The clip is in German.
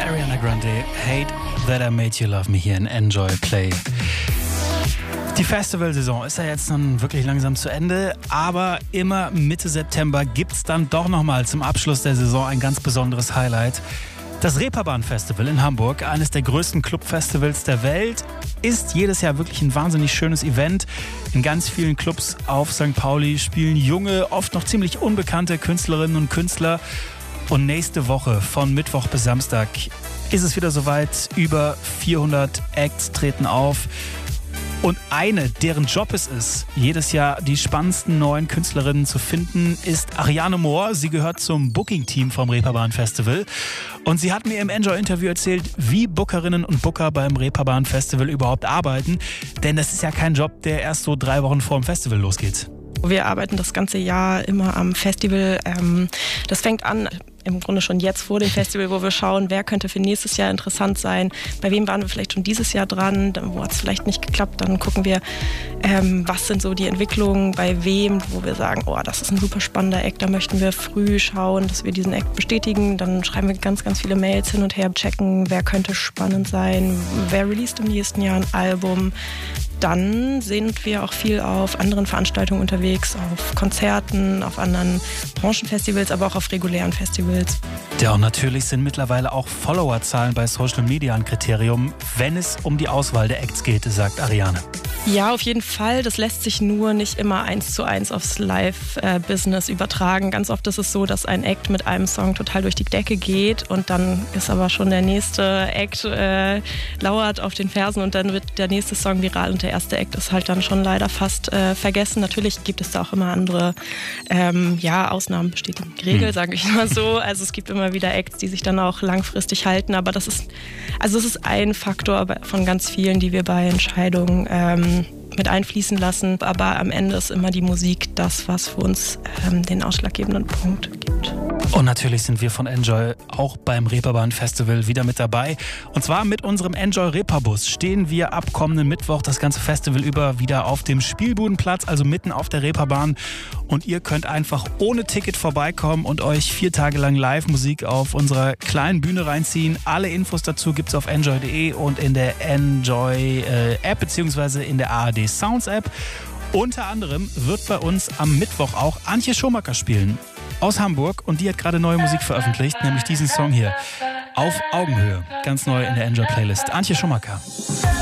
Ariana Grande, Hate That I Made You Love Me hier in Enjoy Play. Die Festivalsaison ist ja jetzt dann wirklich langsam zu Ende, aber immer Mitte September gibt's dann doch nochmal zum Abschluss der Saison ein ganz besonderes Highlight. Das Reeperbahn-Festival in Hamburg, eines der größten Clubfestivals der Welt, ist jedes Jahr wirklich ein wahnsinnig schönes Event. In ganz vielen Clubs auf St. Pauli spielen junge, oft noch ziemlich unbekannte Künstlerinnen und Künstler. Und nächste Woche, von Mittwoch bis Samstag, ist es wieder soweit. Über 400 Acts treten auf. Und eine, deren Job es ist, jedes Jahr die spannendsten neuen Künstlerinnen zu finden, ist Ariane Mohr. Sie gehört zum Booking-Team vom Reeperbahn Festival. Und sie hat mir im Enjoy-Interview erzählt, wie Bookerinnen und Booker beim Reeperbahn Festival überhaupt arbeiten. Denn das ist ja kein Job, der erst so 3 Wochen vor dem Festival losgeht. Wir arbeiten das ganze Jahr immer am Festival. Das fängt an im Grunde schon jetzt vor dem Festival, wo wir schauen, wer könnte für nächstes Jahr interessant sein, bei wem waren wir vielleicht schon dieses Jahr dran, wo hat es vielleicht nicht geklappt, dann gucken wir, was sind so die Entwicklungen, bei wem, wo wir sagen, oh, das ist ein super spannender Act, da möchten wir früh schauen, dass wir diesen Act bestätigen, dann schreiben wir ganz, ganz viele Mails hin und her, checken, wer könnte spannend sein, wer released im nächsten Jahr ein Album. Dann sind wir auch viel auf anderen Veranstaltungen unterwegs, auf Konzerten, auf anderen Branchenfestivals, aber auch auf regulären Festivals. Ja, und natürlich sind mittlerweile auch Followerzahlen bei Social Media ein Kriterium, wenn es um die Auswahl der Acts geht, sagt Ariane. Ja, auf jeden Fall. Das lässt sich nur nicht immer 1:1 aufs Live-Business übertragen. Ganz oft ist es so, dass ein Act mit einem Song total durch die Decke geht und dann ist aber schon der nächste Act lauert auf den Fersen und dann wird der nächste Song viral und der erste Act ist halt dann schon leider fast vergessen. Natürlich gibt es da auch immer andere Ausnahmen bestätigen die Regel, sage ich mal so. Also es gibt immer wieder Acts, die sich dann auch langfristig halten, aber es ist ein Faktor von ganz vielen, die wir bei Entscheidungen mit einfließen lassen. Aber am Ende ist immer die Musik das, was für uns den ausschlaggebenden Punkt gibt. Und natürlich sind wir von Enjoy auch beim Reeperbahn Festival wieder mit dabei. Und zwar mit unserem Enjoy Reeperbus stehen wir ab kommenden Mittwoch das ganze Festival über wieder auf dem Spielbudenplatz, also mitten auf der Reeperbahn. Und ihr könnt einfach ohne Ticket vorbeikommen und euch 4 Tage lang Live-Musik auf unserer kleinen Bühne reinziehen. Alle Infos dazu gibt's auf enjoy.de und in der Enjoy-App beziehungsweise in der ARD Sounds App. Unter anderem wird bei uns am Mittwoch auch Antje Schumacher spielen. Aus Hamburg und die hat gerade neue Musik veröffentlicht, nämlich diesen Song hier. Auf Augenhöhe. Ganz neu in der Enjoy Playlist. Antje Schumacher.